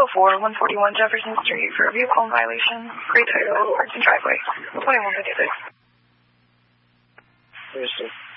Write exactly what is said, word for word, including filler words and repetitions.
for one forty-one Jefferson Street for a vehicle in violation. Great title, parking driveway. twenty-one fifty-six. Seriously.